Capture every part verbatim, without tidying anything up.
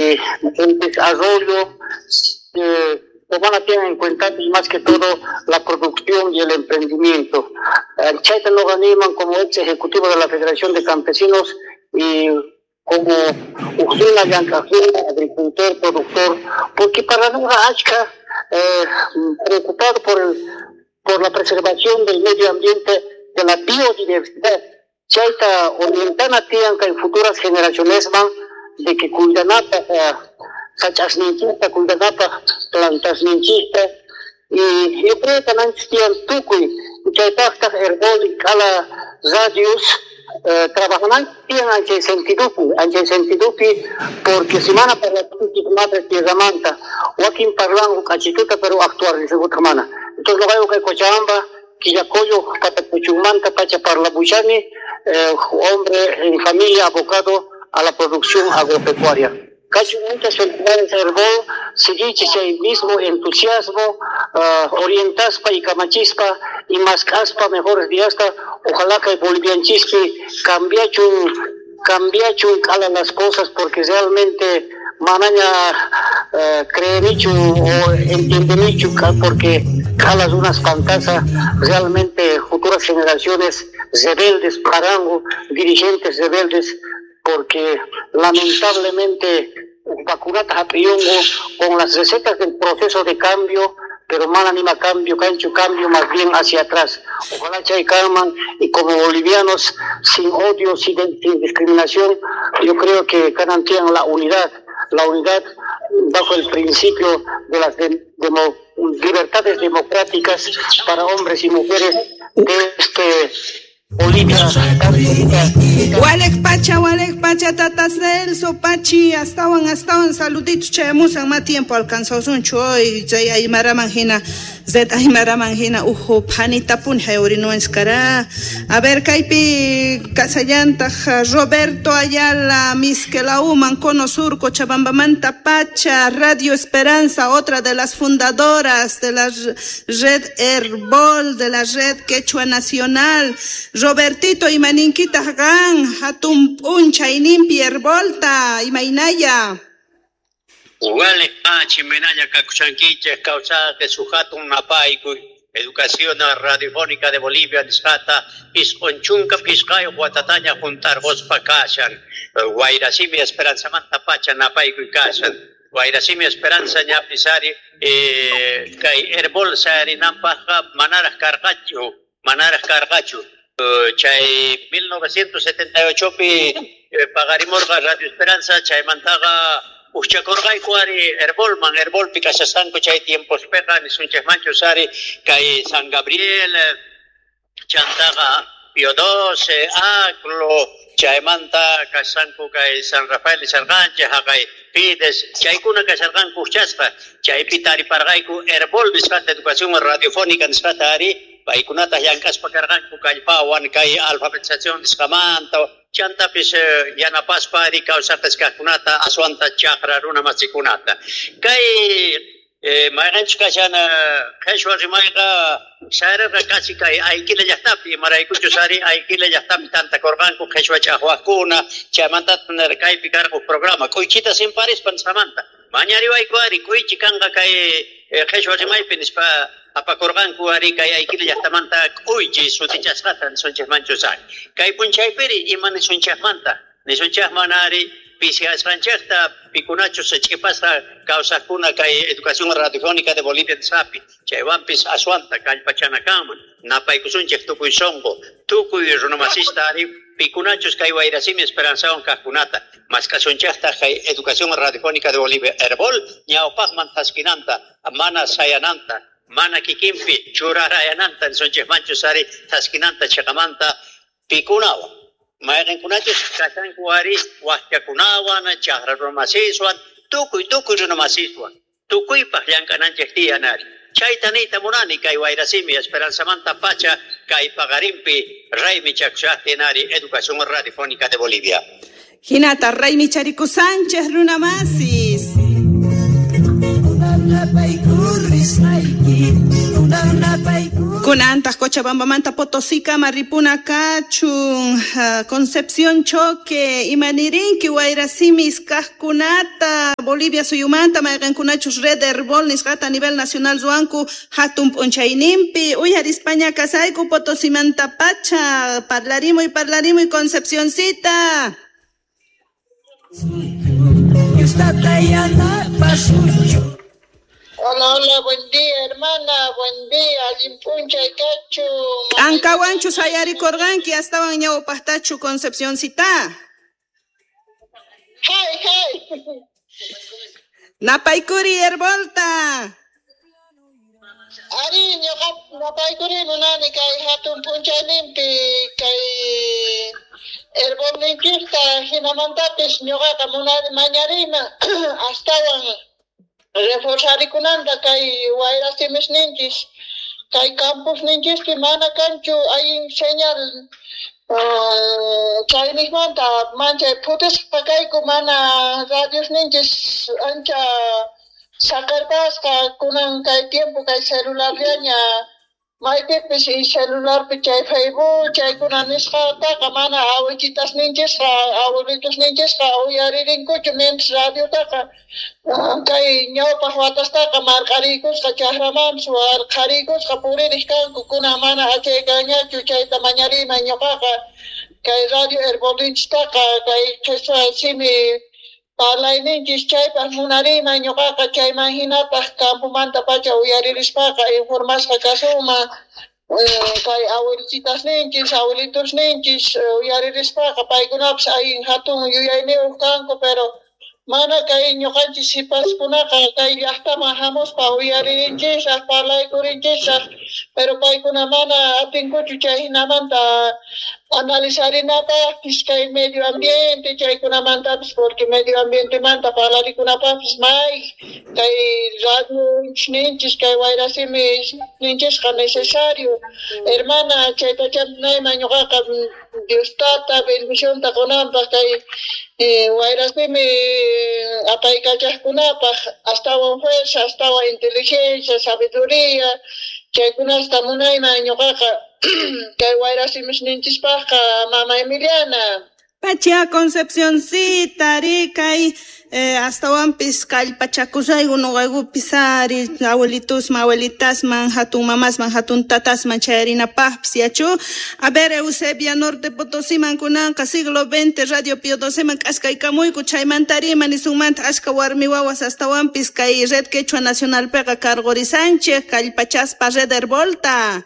eh, el desarrollo, eh, Tomana tiene en cuenta y más que todo la producción y el emprendimiento. El Chaita lo animan como ex ejecutivo de la Federación de Campesinos y como Ujina Yancajuna, agricultor, productor, porque para Nuga Achka, eh, preocupado por, el, por la preservación del medio ambiente, de la biodiversidad, Chaita orientana tienen que en futuras generaciones van de que cuidanata, eh, sachas ninchista, cuidanata, plantas ninchista, y yo creo que no existían tucuy, Chaita hasta herbol y cala radios, Eh, trabajan en ese sentido, en ese sentido porque semana para la madre de Zamanta, o aquí en Parlan, o Cachituta, pero actuar de segunda semana. Entonces, lo que Cochamba, que ya coyo, para Puchumanta, Pacha para la Buchani, eh, hombre en familia, abocado a la producción agropecuaria. Cacho muchas felicidades a Herbol, se dice el mismo entusiasmo, uh, orientaspa y camachispa, y más caspa, mejores días, ojalá que el bolivianchisqui cambiachun, cambiachun cala las cosas, porque realmente manaña uh, creenichu o entiendenichu, porque calas unas pantasas, realmente futuras generaciones rebeldes, parango, dirigentes rebeldes, porque lamentablemente vacunata a Piyongo con las recetas del proceso de cambio, pero mal anima cambio, cancho cambio más bien hacia atrás. Ojalá Chay Carman y como bolivianos sin odio, sin, sin discriminación, yo creo que garantían la unidad, la unidad bajo el principio de las de, demo, libertades democráticas para hombres y mujeres de este Bolivia. Walek Pacha, Walek Pacha, Tata Celso, Pachi, estaban, estaban, saluditos, chayamusan, más tiempo alcanzados un choy, Jay Aymara Manjina, Zed Aymara Manjina, Ujo, Panita Punja, Orino Escara, a ver, Caipi, Casallanta, Roberto Ayala, Misquelau, Mancono Surco, Chabambamanta Pacha, Radio Esperanza, otra de las fundadoras de la red Herbol, de la red Quechua Nacional, Robertito y Maninquita Hagan, Hatum Puncha y Nimpi Herbolta y Mainaya. Ugale Pachi, Menaya Cacuchanquiche, Causada de Sujatum Napaicu, Educación Radiofónica de Bolivia, Niscata, Pisconchunca, Piscayo, Guatataña, Juntar Vospa Casan, Guairasimi Esperanza Manta Pacha, Napaicu y Casan, Guairasimi Esperanza Ñapisari, Kai Herbol Sari Nampaja, Manaras Cargacho, Manaras Cargacho. Uh, chay mil novecientos setenta y ocho pi eh, pagarimorga Radio Esperanza chay mantaga uchakorgay kuari Herbolman Herbol pi kasasanko chay tiempos pega ni sunches mancho sari kay San Gabriel chantaga Pío doce Aclo chay manta kasanko kay San Rafael y Sargancha kay Pides chay kuna kasargan kuchaspa chay pitari pargayku Herbol biscata educación radiofónica niscata ari Paikunata yang kas pakargan ku kay pawan kay alfabetización diskamanta chanta pis yana pas pari kausatas kakunata aswanta chakra runa masikunata kay maranch kasana kashwari maiga sara kasi kay aikila yahtapi maray kuchu sari aikila yahtapi tanta korgan ku kashwa chahwakuna chamanta tuner kay pikar ku programa kuichita sin paris pansamanta mañari wai kuari kuichi kanga kay kashwari mai pinispa apa korban kuari kay aikila yahtamanta uiji sutichas katan sonches manchosak kay punchay peri iman sonches manta ni sonches manari pisias ranchesta picunacho se chipasta causa kuna kay educación radiofónica de Bolivia sapi chaywampis aswanta kay pachanakaman napay kusunchef tukuy songo tukuy runomasista ari picunachos kay Guairasimi Esperanza on kakunata mas kasunchesta kay educación radiofónica de Bolivia Herbol ñawpaj mantaskinanta mana sayananta Mana kikimpi, churarayananta, sonches manchos ari, taskinanta, chakamanta, pikunawa. Mayan kunachos, katan kuari, wahtia kunawan, chahra romasiswan, tukuy tukuy romasiswan, tukuy pahyan kananches tianari. Chaitanita munani, kay Guairasimi, Esperanza Manta Pacha, kay Pagarimpi, Raimi Chacuchatinari, Educación Radiofónica de Bolivia. Hinata, Raimi Charico Sánchez, Runamasis. Kunantas Cochabamba Manta Potosica Maripuna Cachun uh, Concepción Choque Imanirinki Guairasimis Kaskunata Bolivia Suyumanta Maigan Kunachus Red Herbol Nisgata a nivel nacional Zuanku Hatum Ponchainimpi Uyar España Casaiku Potosimanta Pacha Parlarimo y Parlarimo y Concepcióncita. Hola, hola, buen día, hermana, buen día, Limpuncha y Cachu. Ancahuanchu Sayari Corganqui, hasta Ñao Pastachu Concepcióncita. Hey, hey. Napaikuri Herbolta. Ari, Napaikuri, Munani, Kai Hatun Puncha Limpi, Kai Herbol Limpista, Hinamantapis, Nyogata, Munani, Mañarima, hasta reforzar y kunanda kai guairas timis ninjis kai campus ninjis que mana canchu hay señal kai nismanta mancha putes pakai kumana radios ninjis ancha sacartas ka kunan kai tiempo kai celular lianya mai pepes y celular pechay Facebook chay kunan nisqata kamana awichitas ninjis ka awitos ninjis ka uyaririn ko chumens radio ta ka kay ñaw pahuatas ta kamar karikos ka chahraman suar karikos ka puri riskan kukuna mana ache ganya chuchay tamanyari mañoka ka kay radio erbolinch ta ka kay chesa simi palay ninjis chay pahmunari mañoka ka chay mahinata kampu manta pacha uyariris pa ka informas ka kasuma kay abuelitas ninjis abuelitos ninjis uyariris pa ka paikunaps ay hatun yuyay ni ukanko pero mana kay ñoqanchis sipas kunaqa kay llaqta majamos pa uyaririnchis parlay kurinchis pero paykuna mana atinkuchu chay hinamanta analizarinapaqpis kay medio ambiente chaykunamantapis porque medio ambiente manta parlarikunapaqpis may kay radio ninchis kay wayrasimi ninchisqa necesario hermana chayta chaynayman ñuqaqa Diostata bendicionta kunanpaq kay wayrasimi apaykachaqkunapaq astawan fuerza astawan inteligencia sabiduría chaykunasta munayman ñuqaqa kay wayrasimis ninchispaqqa mama Emiliana Pacha Concepcióncita rikay eh, hasta wampis kallpachakusaygu nuqaygu pisari abuelitos ma abuelitas man hatun mamas man hatun tatas man chayarinapaqpis yachu a ver Eusebia Norte Potosí man kunanqa siglo veinte radio Pio doce man k'askaykamuyku chaymantariman nisunmanta ashka warmi wawas hasta wampis kay red quechua nacional pega cargorisanchej kallpachaspa red Herbolta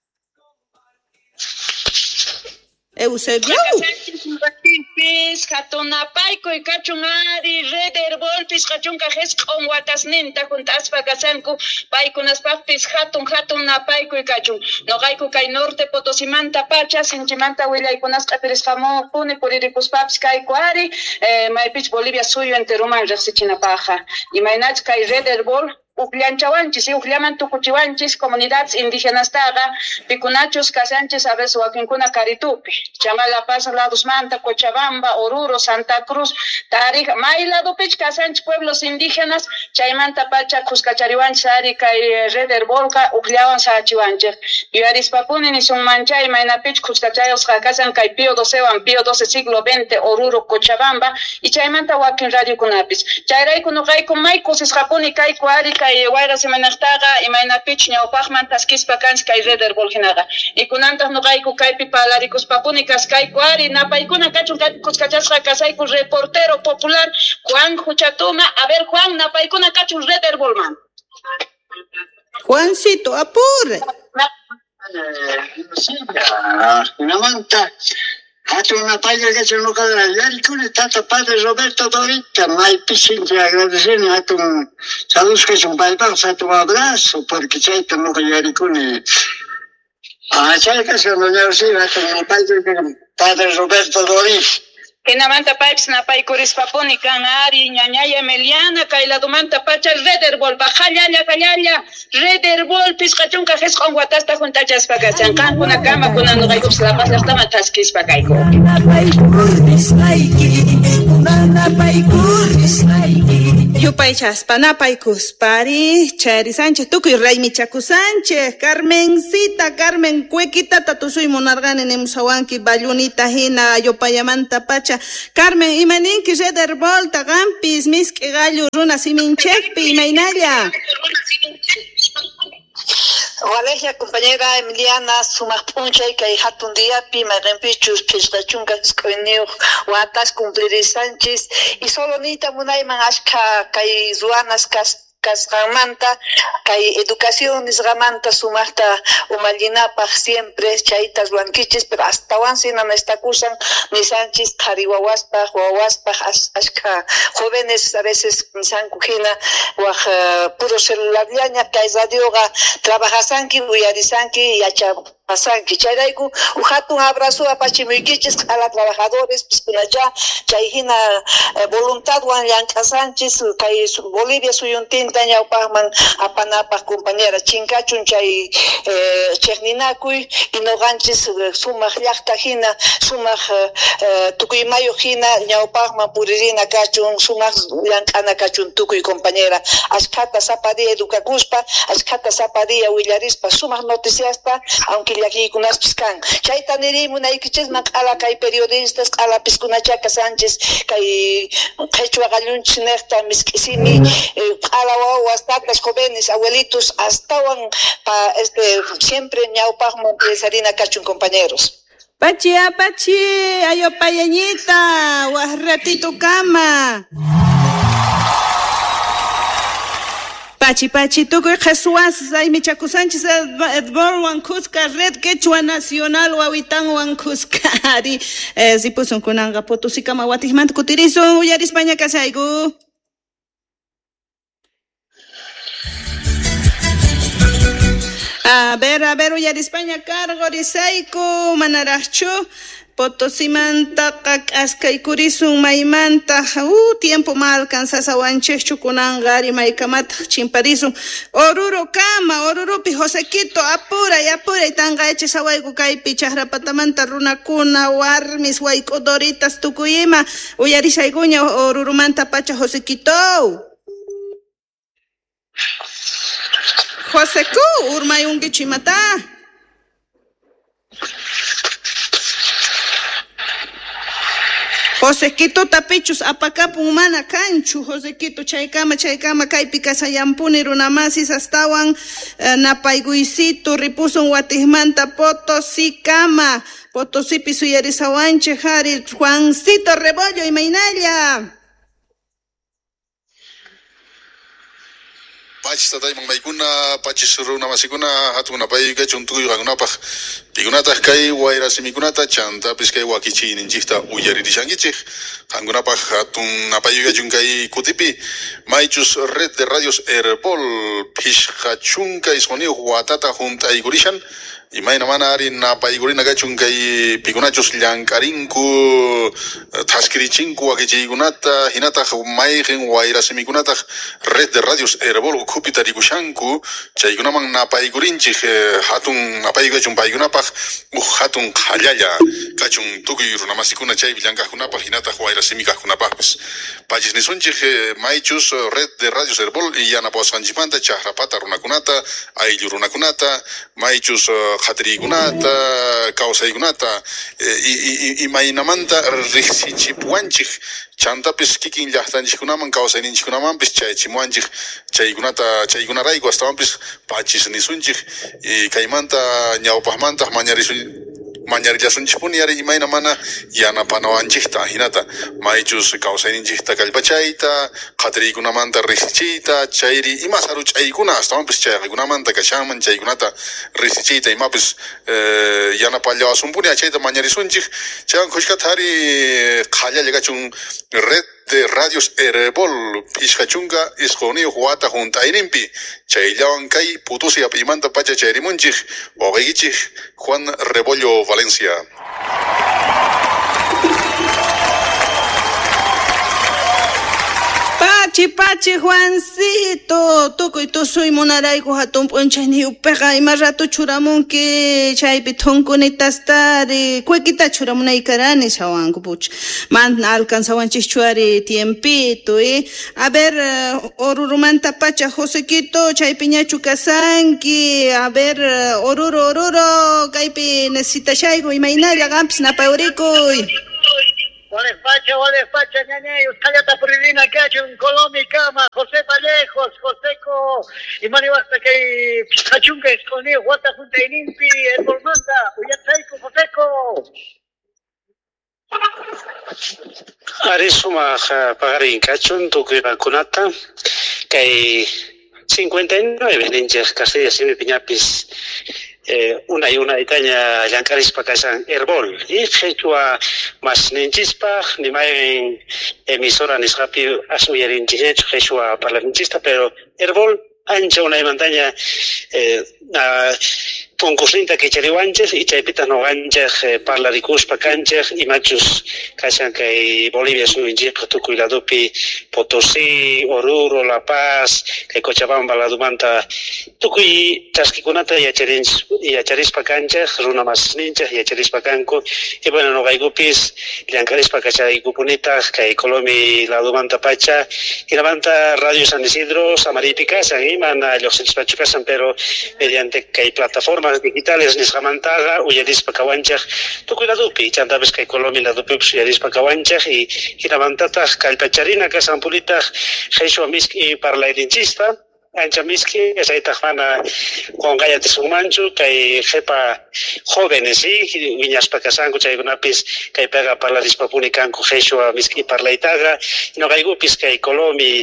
Eusebio Pis katunapayku y kachungari red Herbol pis kachunka jes con watasninta juntaspa kasanku paykunaspaqpis hatun hatun napayku y kachun noqayku kay norte Potosimanta pacha sinchimanta willaykunasqa pirisqamu puni puririkuspapis kayku ari maypich Bolivia suyo enteruman riqsichinapaqa imaynach kay red Herbol ukllanchawanchis y uklaman tukuchiwanchis comunidades indígenas taga pikunachos casanchis a veces wakinkuna karitupi chama La Paz lados Manta Cochabamba Oruro Santa Cruz Tarija may lado pich casanchis pueblos indígenas chaymanta pacha kuskachariwanchis ari kay red Herbolka uklawan sachiwanchis yuaris papuni ni sun manchay mayna pich kuskachayos kasan kay Pío doce wan Pío doce siglo veinte Oruro Cochabamba y chaymanta wakin radio kunapis chayrayku nuqayku may kusisqapuni kayku ari kay wayra semanaqtaqa imaynapich ñawpaqman taskispa kanchis kay red Herbol hinaqa y kunantas nuqayku kaypi parlaricuspapuni kaskayku ari napaykuna kachun kuskachasqa kasayku reportero popular Juan Huchatuma a ver Juan napaykuna kachun red Herbolman Juancito apure Hinamanta hatun napayqa kachun nuqaqa yarikuni tata padre Roberto Dorita maypisinti agradeceni hatun saludos kachun paypaqpas hatun abrazo porque chayta nuqa yarikuni chay kachun doña Rosina hatun napayqa padre Roberto Dorita hinamanta paypis napaykurisqapuni kan ari ñañaya Emiliana kay ladumanta pacha red Herbol paqallalla qallalla red Herbol pis qachunqa jesqon watasta juntachaspa kachan qankuna kama kuna nuqaykupas La Paz llaqtaman taskispa kayku Napaykurrisqayki, napaykurrisqayki Yupaychas panapaykus pari Chayri Sánchez tukuy Raymi Chaku Sánchez Carmencita Carmen Cuequitata tusuy munargani nimusawanki Ballunita hina yupayamanta pacha Carmen imaninki Reder Volta Gampis miski gallo runa siminchekpi imaynalla. Valeria, compañera Emiliana, sumas puncha y que hatun día pima rempichus piscachunga escoinio watas cumplir Sánchez y solo nita munay mangashka kai zuanas kas kasramanta kai educación isramanta sumasta umallinapaj siempre chaitas blanquiches pero hasta wansina no está acusan ni Sánchez kariwawaspaj wawaspaj ashka jóvenes a veces nisan kujina waj puro celular yaña kai radioga trabajasanki uyarisanki yacha pasanki chayrayku uhatun abrazo apachimuykichis a los trabajadores piskunacha chayhina voluntad wan Yanka Sánchez kai Bolivia suyuntin tañawpajman apanapaj compañera chinkachun chay chekninakuy y noqanchis sumaq llaqta hina sumaq tukuymayo hina ñawpajman puririna kachun sumaq llank'ana kachun tukuy compañera ashkata sapadiya educakuspa ashkata sapadiya willarispa sumaq noticiaspa aunque llakiykunaspis kan chayta nirimunaykichikman q'ala kay periodistas q'ala piskunachaka Sánchez kay qhechua qallunchis niqta misk'isimi q'ala wawas tatas jóvenes abuelitos astawan pa este siempre ñawpajman sarina kachun compañeros. Pachi apachi ayo payañita waj ratito kama. Pachi pachi tukuy Jesús aymi Chaku Sánchez Edbor Wankuska Red Quechua Nacional Wawitan Wankuskari sipusun kunanga Potosí kama watijmanta kutirisun uyar España kasaygu. A ver, a ver, uyar España cargo risayku manarachu Potosí manta kak'askaykurisun maymanta uh tiempo ma alcanzasa wancheschu kunangari maykamata chimparisun oruro kama orurupi Josequito apuray apuray tangaychi sawayku kaypi chaqrapatamanta runakuna warmis wayk'udoritas tukuyima uyarisaykuña orurumanta pacha Josequito Joseku urmayunki chimata Josequito tapichus apakapun mana kanchu Josequito chaykama chaykama kaypi kasayampuni runamasis astawan uh, napayguysito ripusun watijmanta Potosí kama Potosípi suyarisawanche hari Juancito Rebollo imaynalla. Pachis tatay mangmaykuna pachis runamasikuna hatunapay kachun tukuyuqakunapaq pikunataq kay wayrasimikunata chantapis kay wakichiyninchikta uyaririshankichik qankunapaq hatunapay kachun kay kutipi maychus red de radios Herbol phishqachunka isquniyuq watata junt'aykurishan imayna mana ari napaykurina kachun kay pikunachus llankarinku thaskirichinku wakichiykunata hinataq mayqin wayrasimikunataq red de radios Herbol kupita rikushanku chaykunaman napaykurinchik hatun napay kachun paykunapaq uj hatun qhallalla kachun tukuy runamasikuna chaypi llankaqkunapaq hinataq wayrasimikaqkunapaqpis pachis nisunchik maychus red de radios Herbol yanapawasqanchikmanta chaqrapata runakunata ayllu runakunata maychus khatrikunata kawsaykunata imaynamanta riqsichipuwanchik chantapis kikin llaqtanchikkunaman kawsayninchikkunamanpis chaychimuwanchik chaykunata chaykunarayku astawanpis pachis nisunchik kaymanta ñawpajmantaq mañarisun mañarillasunchikpuni ari imayna mana yanapanawanchikta hinata maychus kawsayninchikta kallpachayta qatriykunamanta riqsichiyta chayri ima saru ch'aykuna astawanpis chaykunamanta kashanman chaykunata riqsichiyta imapis yanapallawasunpuni achayta mañarisunchik chaywan qushkata ari qhallalla kachun red de radios Herbol phishqachunka isquniyuq wata junt'ayninpi chayllawan kay Potosí apimanta pacha chayrimunchik wawaykichik Juan Rebollo Valencia. Pachi, pachi, Juancito, tukuy tusuy munarayku hatun p'unchayni upiqa ima rato churamunki chaypi thunkunitastari kuykita churamunaykarani sawanku pucha. Mana alcanzawanchikchu ari tiempito, eh. A ver, uh, orurumanta pacha Josequito, chaypi ñachu kasanki, a ver, uh, oruro, oruro, kaypi necesitashayku imaynalla qampis napaurikuy. Wale Pacha, wale Pacha, ñañay, uskallata purilina kachun, Colombia kama, José Vallejos, Joseco, y mani basta que Pichachunga esconi, Huata junta inimpi, el Bolmanta, Uyatsaico, Joseco. Arisuma pagarin kachun, tukuy vacunata, que cincuenta y nueve ninjas Castilla, y Piñapis. Eh, una y una itaña yancaris pacasan herbol y fechua más ninchispa ni más en emisora ni rápido asuyerin chihecho fechua parlamentista pero herbol ancha una montaña eh, a concursinta que cheriwanches y chaipita no ganches eh, parlaricus pacanches y machos casan que Bolivia su injico tucuy la dupi Potosí, Oruro, La Paz, que Cochabamba la dumanta tucuy tasquikunata y acherins y acheris pacanches, runa más ninjas y acheris pacanco y bueno no gaigupis y ancaris pacachay gupunitas que Colombia la dumanta pacha y la manta Radio San Isidro, Samaripica, San Iman, los pachucasan pero mediante que hay plataformas digitales nisgamantaga uyeris pacawanchaj tukuy la dupi chantabes que Colombia la dupi uyeris pacawanchaj y y la mantata calpacharina que sampulita hecho miski para irinchista ancha miski esa itajana con gaya de sumanchu que jepa jóvenes y viñas pacasango chay gunapis que pega para la dispapunican con hecho miski para la itaga no gaigupis que Colombia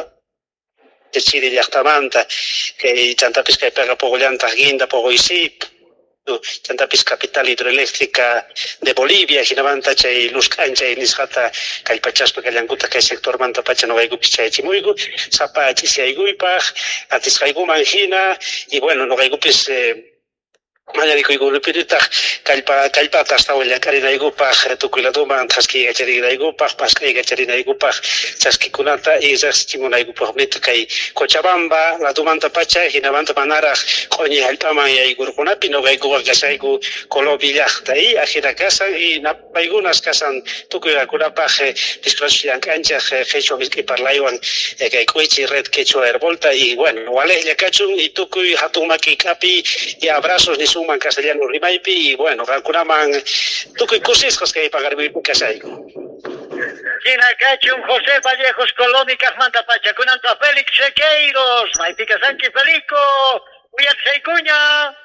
de Chile y Actamanta, que Chantapis que pega por Llanta Guinda, por Isip, Chantapis capital hidroeléctrica de Bolivia, Ginavanta, Chay Luz Cancha y Nisjata, Calpachaspa, Callanguta, que sector Manta Pacha, no Gaigupi, Chay Chimuigu, Zapachi, Siaiguipaj, Atiscaigu Mangina, y bueno, no Gaigupis. Eh, Mañana digo igual pirita calpa calpa hasta hoy la carina igupa tukuila duma taski gacheri igupa paskai gacheri igupa taski kunata y zastimuna igupa mito kai Cochabamba la dumanta pacha hinavanta manara koni haltama ya igurkuna pino gaigu gasaigu Colombia tai ajira casa y na paigunas casan tukuila kunapa disclosian cancha fecho miski parlaiwan que coichi red quechua herbolta y bueno wale ya cachun y tukui hatumaki kapi y abrazos ni suman castellano rimaipi y bueno calculaman tukuy cosiscos que hay pagar mi casaico. China cachun José Vallejos Colombia Casmanta Pacha con Anto Félix Sequeiros, Maipica Sánchez Felico, Uyatseikuña.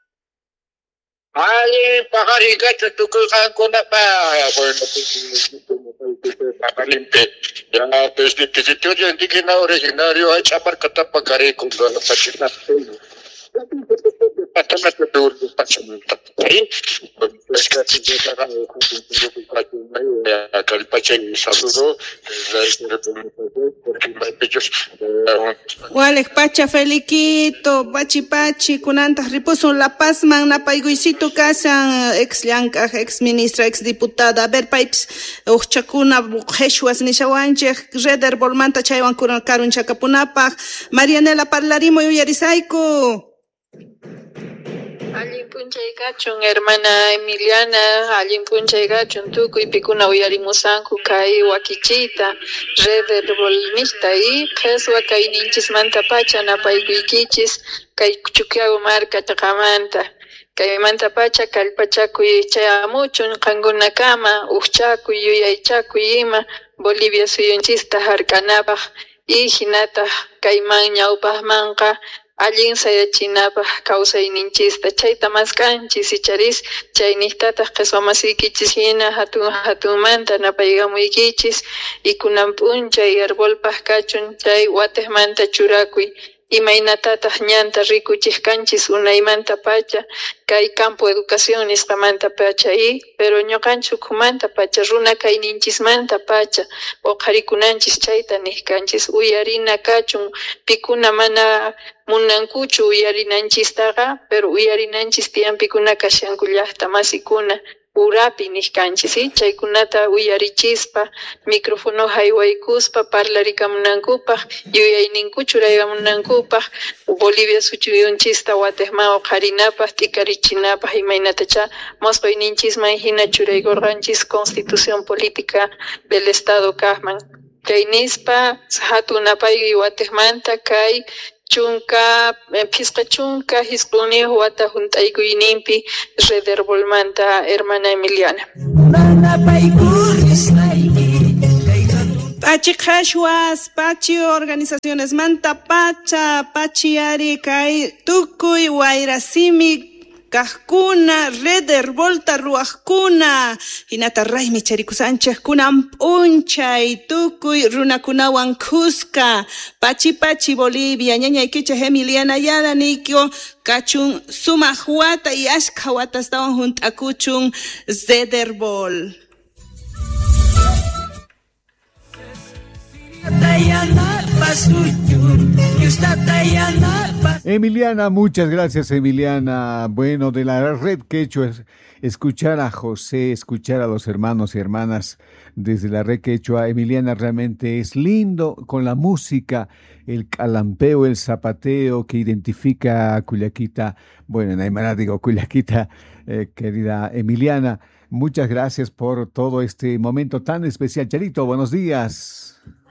Ali pagari gacha tukuy con la pa ya desde territorio indígena originario hay chapar catapa care con la pachina Patana que peor que pachamenta. Ahí, pues casi ya está acá el pachen saludo, porque me pechos. Wale pacha Feliquito, pachi pachi, kunantas riposo La Paz man na paiguisito casa ex lianca, ex ministra, ex diputada. A ver pipes, uchakuna jeshuas ni shawanche, reder bolmanta chaywan kuran karun chakapunapa. Marianela parlarimo yuyarisaiku. Allin punchay kachun hermana Emiliana, allin punchay kachun tukuy pikuna uyarimusanku kay wakichita red bolmista y qeswa kay ninchis manta pacha napaykuykichiskay Chuquiago marca takamanta kay manta pacha kalpachakuy chayamuchun qankunakama uchchakuy yuyaychakuy ima Bolivia suyunchista harkanapaq y hinata kayman ñawpaqmanqa allin sayachinapaq kawsayninchista chayta maskanchis icharis chayniytataq qiswamasiykichis hina hatun hatunmanta napaygamuykichis y kunan p'unchay arbolpaq kachun chay watejmanta churakuy imaynatataq ñanta rikuchishkanchis unaymanta pacha kay campo educación nisqamanta pacha y pero ñuqanchik hukumanta pacha runa kayninchismanta pacha oqharikunanchis chayta niskanchis uyarina kachun pikuna mana munankuchu uyarinanchistaqa pero uyarinanchis tiyan pikuna kashanku llaqta masikuna urapi nishkanchis, ¿sí? Chaykunata uyarichispa, micrófono haywaykuspa, parlarikamunankupaj, yuyayninkuchu churaykamunankupaj, Bolivia suchuyunchista watejmao qarinapaj, tikarichinapaj, imaynatacha, mosqoyninchisman hina churaygorqanchis Constitución Política del Estado kajman. Kay nispa, hatunapay watejmanta kay chunka, pisqa chunka, hisquni wata junt'aykuyninpi Rederbolmanta, hermana Emiliana. Pachi Khashwas, Pachi organizaciones Manta Pacha, Pachi Ari Kai, Tukuy, Wairasimi, Kajkuna, Rederbolta, Ruajkuna, Hinata Raimi Charicusanches, Kunam Unchay, Tukuy, Runakunawan Cusca, Pachi Pachi Bolivia, Ñaña Iquiche, Emiliana Yala, Nikio, Kachun, Sumahuata y Ashkawata estaban junto a Kuchun, Zederbol. Emiliana, muchas gracias, Emiliana. Bueno, de la red Quechua, es escuchar a José, escuchar a los hermanos y hermanas desde la red Quechua. Emiliana, realmente es lindo con la música, el calampeo, el zapateo que identifica a Cuyaquita. Bueno, en Aymara digo Cuyaquita, eh, querida Emiliana. Muchas gracias por todo este momento tan especial. Charito, buenos días.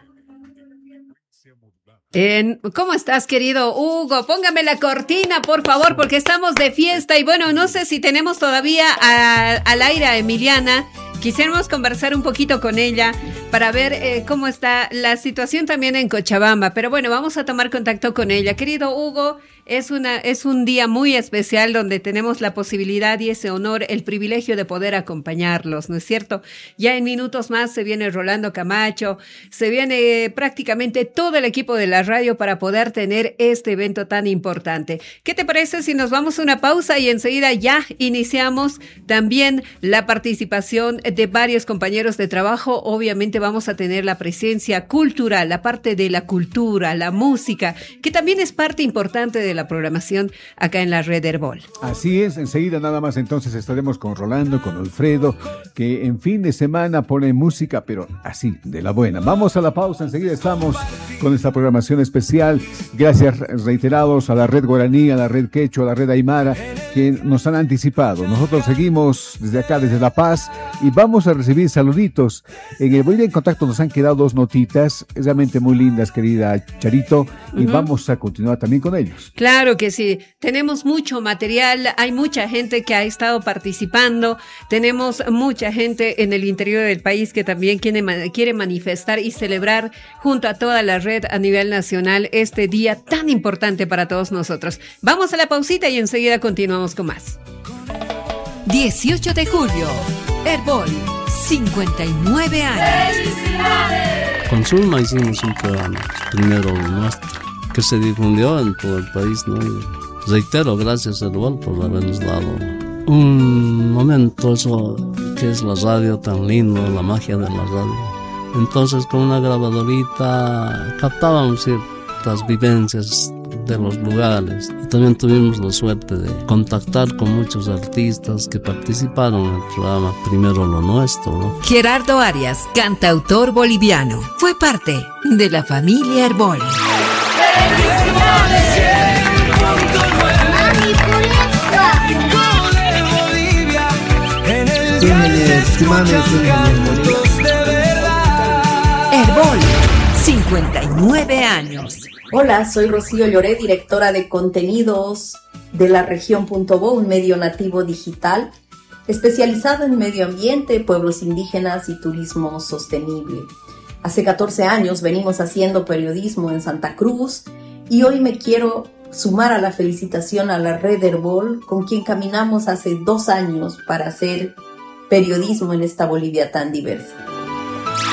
Eh, ¿Cómo estás, querido Hugo? Póngame la cortina, por favor, porque estamos de fiesta. Y bueno, no sé si tenemos todavía a, al aire a Emiliana. Quisiéramos conversar un poquito con ella para ver eh, cómo está la situación también en Cochabamba. Pero bueno, vamos a tomar contacto con ella. Querido Hugo, es, una, es un día muy especial donde tenemos la posibilidad y ese honor, el privilegio de poder acompañarlos, ¿no es cierto? Ya en minutos más se viene Rolando Camacho, se viene eh, prácticamente todo el equipo de la radio para poder tener este evento tan importante. ¿Qué te parece si nos vamos a una pausa y enseguida ya iniciamos también la participación de varios compañeros de trabajo? Obviamente vamos a tener la presencia cultural, la parte de la cultura, la música, que también es parte importante de la programación acá en la Red Herbol. Así es, enseguida nada más entonces estaremos con Rolando, con Alfredo, que en fin de semana pone música, pero así, de la buena. Vamos a la pausa, enseguida estamos con esta programación especial. Gracias reiterados a la Red Guaraní, a la Red Quechua, a la Red Aymara, que nos han anticipado. Nosotros seguimos desde acá, desde La Paz, y vamos a recibir saluditos. En el Bolivia en Contacto nos han quedado dos notitas realmente muy lindas, querida Charito, y uh-huh. vamos a continuar también con ellos. Claro que sí, tenemos mucho material, hay mucha gente que ha estado participando, tenemos mucha gente en el interior del país que también quiere, quiere manifestar y celebrar junto a toda la red a nivel nacional este día tan importante para todos nosotros. Vamos a la pausita y enseguida continuamos con más. dieciocho de julio, Herbol, cincuenta y nueve años. Con Zulma hicimos un programa, primero nuestro, que se difundió en todo el país, ¿no? Y reitero, gracias Herbol por habernos dado un momento, eso que es la radio tan lindo, la magia de la radio. Entonces con una grabadorita captábamos ciertas vivencias de los lugares. Y también tuvimos la suerte de contactar con muchos artistas que participaron en el programa Primero lo Nuestro, ¿no? Gerardo Arias, cantautor boliviano, fue parte de la familia Herbol. Herbol, cincuenta y nueve años. Hola, soy Rocío Lloré, directora de contenidos de la región.bo, un medio nativo digital especializado en medio ambiente, pueblos indígenas y turismo sostenible. Hace catorce años venimos haciendo periodismo en Santa Cruz y hoy me quiero sumar a la felicitación a la Red Herbol, con quien caminamos hace dos años para hacer periodismo en esta Bolivia tan diversa.